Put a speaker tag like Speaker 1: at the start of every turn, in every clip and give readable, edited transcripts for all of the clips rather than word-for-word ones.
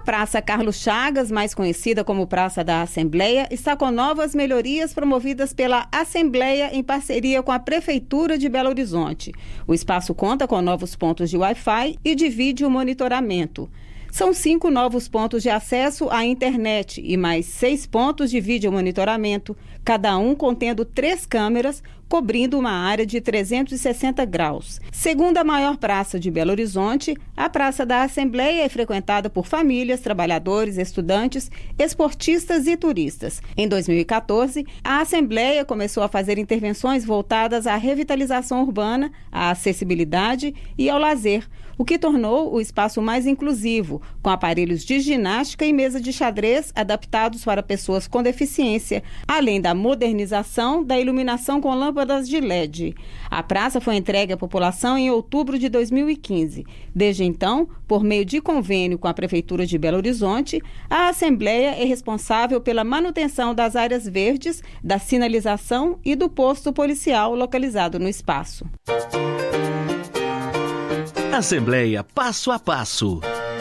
Speaker 1: Praça Carlos Chagas, mais conhecida como Praça da Assembleia, está com novas melhorias promovidas pela Assembleia em parceria com a Prefeitura de Belo Horizonte. O espaço conta com novos pontos de Wi-Fi e de vídeo monitoramento. São 5 novos pontos de acesso à internet e mais 6 pontos de vídeo monitoramento, cada um contendo 3 câmeras, cobrindo uma área de 360 graus. Segunda maior praça de Belo Horizonte, a Praça da Assembleia é frequentada por famílias, trabalhadores, estudantes, esportistas e turistas. Em 2014, a Assembleia começou a fazer intervenções voltadas à revitalização urbana, à acessibilidade e ao lazer, o que tornou o espaço mais inclusivo, com aparelhos de ginástica e mesa de xadrez adaptados para pessoas com deficiência, além da modernização da iluminação com lâmpadas de LED. A praça foi entregue à população em outubro de 2015. Desde então, por meio de convênio com a Prefeitura de Belo Horizonte, a Assembleia é responsável pela manutenção das áreas verdes, da sinalização e do posto policial localizado no espaço.
Speaker 2: Assembleia Passo a Passo.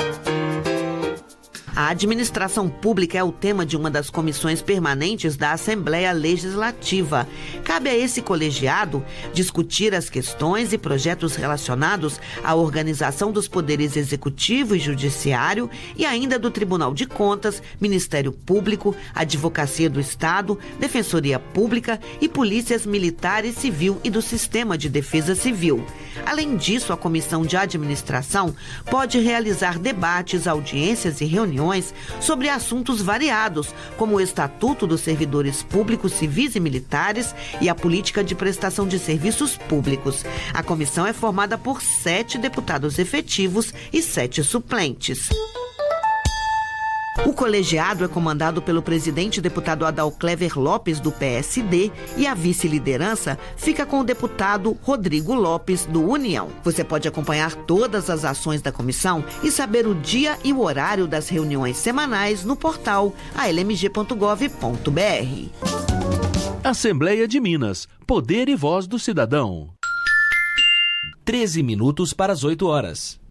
Speaker 3: A administração pública é o tema de uma das comissões permanentes da Assembleia Legislativa. Cabe a esse colegiado discutir as questões e projetos relacionados à organização dos poderes executivo e judiciário e ainda do Tribunal de Contas, Ministério Público, Advocacia do Estado, Defensoria Pública e Polícias Militar e Civil e do Sistema de Defesa Civil. Além disso, a Comissão de Administração pode realizar debates, audiências e reuniões sobre assuntos variados, como o Estatuto dos Servidores Públicos Civis e Militares e a Política de Prestação de Serviços Públicos. A comissão é formada por 7 deputados efetivos e 7 suplentes. O colegiado é comandado pelo presidente deputado Adalclever Lopes, do PSD, e a vice-liderança fica com o deputado Rodrigo Lopes, do União. Você pode acompanhar todas as ações da comissão e saber o dia e o horário das reuniões semanais no portal almg.gov.br.
Speaker 2: Assembleia de Minas. Poder e voz do cidadão.
Speaker 4: 13 minutos para as 8 horas.